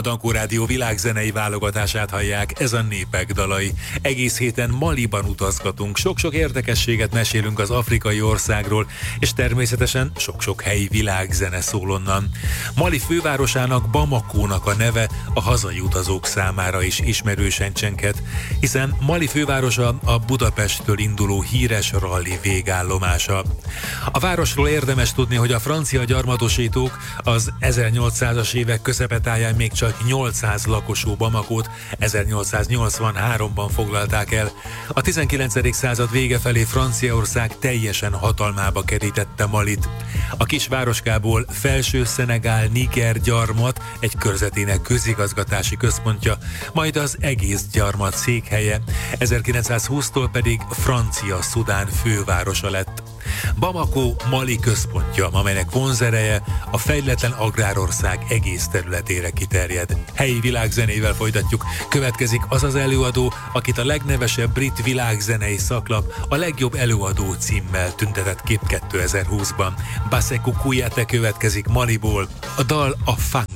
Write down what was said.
A Dankó Rádió világzenei válogatását hallják, ez a Népek dalai. Egész héten Maliban utazgatunk, sok-sok érdekességet mesélünk az afrikai országról, és természetesen sok-sok helyi világzene szól onnan. Mali fővárosának, Bamakónak a neve a hazai utazók számára is ismerősen csenghet, hiszen Mali fővárosa a Budapesttől induló híres ralli végállomása. A városról érdemes tudni, hogy a francia gyarmatosítók az 1800-as évek közepetáján még csak 800 lakosú Bamakót 1883-ban foglalták el. A 19. század vége felé Franciaország teljesen hatalmába kerítette Malit. A kisvároskából Felső Szenegál Niger gyarmat egy körzetének közigazgatási központja, majd az egész gyarmat székhelye, 1920-tól pedig Francia-Szudán fővárosa lett. Bamako Mali központja, amelynek vonzereje a fejletlen agrárország egész területére kiterjed. Helyi világzenével folytatjuk. Következik az az előadó, akit a legnevesebb brit világzenei szaklap a legjobb előadó címmel tüntetett ki 2020-ban. Baseku Kouyaté következik Maliból. A dal a Funk